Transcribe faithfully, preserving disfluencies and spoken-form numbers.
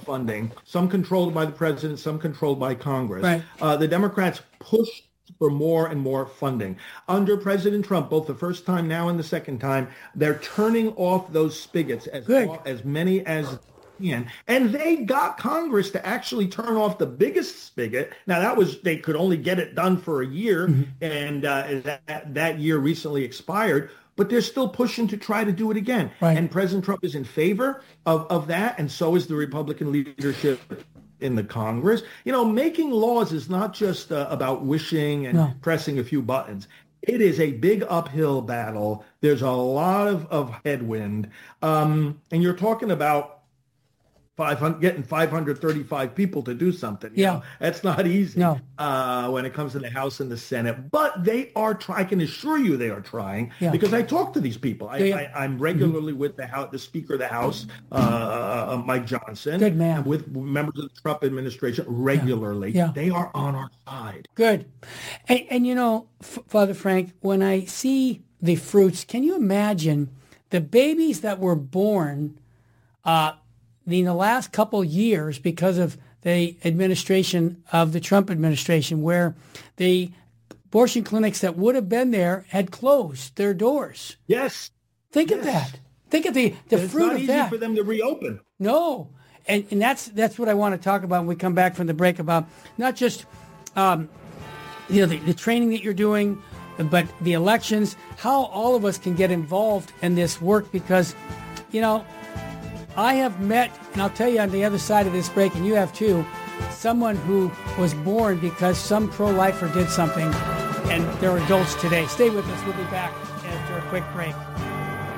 funding, some controlled by the president, some controlled by Congress. Right. Uh, the Democrats pushed for more and more funding. Under President Trump, both the first time now and the second time, they're turning off those spigots as, as many as can. And they got Congress to actually turn off the biggest spigot. Now, that was, they could only get it done for a year, mm-hmm. and uh, that, that year recently expired. But they're still pushing to try to do it again. Right. And President Trump is in favor of, of that, and so is the Republican leadership in the Congress. You know, making laws is not just uh, about wishing and no. pressing a few buttons. It is a big uphill battle. There's a lot of, of headwind. Um, and you're talking about five hundred, getting five hundred thirty-five people to do something. You yeah. know? That's not easy no. uh, when it comes to the House and the Senate. But they are trying. I can assure you they are trying yeah. because I talk to these people. I, yeah. I, I'm regularly mm-hmm. with the House, the Speaker of the House, uh, uh, Mike Johnson. Good man. And with members of the Trump administration regularly. Yeah. Yeah. They are on our side. Good. And, and you know, F- Father Frank, when I see the fruits, can you imagine the babies that were born uh, in the last couple years because of the administration of the Trump administration, where the abortion clinics that would have been there had closed their doors? Yes. Think yes. of that. Think of the, the it's fruit not of easy that. for them to reopen. No. And and that's that's what I want to talk about when we come back from the break, about not just um, you know the, the training that you're doing, but the elections, how all of us can get involved in this work, because, you know, I have met, and I'll tell you on the other side of this break, and you have too, someone who was born because some pro-lifer did something, and they're adults today. Stay with us. We'll be back after a quick break.